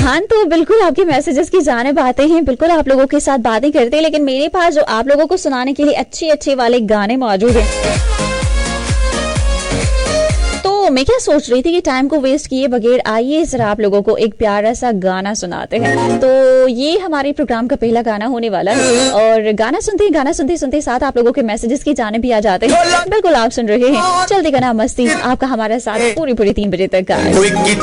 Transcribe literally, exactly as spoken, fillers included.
हाँ तो बिल्कुल आपके मैसेजेस की जानिब आते हैं, बिल्कुल आप लोगों के साथ बातें करते हैं, लेकिन मेरे पास जो आप लोगों को सुनाने के लिए अच्छे अच्छे वाले गाने मौजूद हैं। तो मैं क्या सोच रही थी कि टाइम को वेस्ट किए बगैर आइए जरा आप लोगों को एक प्यारा सा गाना सुनाते हैं। तो ये हमारे प्रोग्राम का पहला गाना होने वाला है और गाना सुनते गाना सुनते सुनते साथ आप लोगों के मैसेजेस की जानिब भी आ जाते हैं। बिल्कुल आप सुन रहे हैं चलते गाना मस्ती, आपका हमारा साथ पूरी पूरी तीन बजे तक का।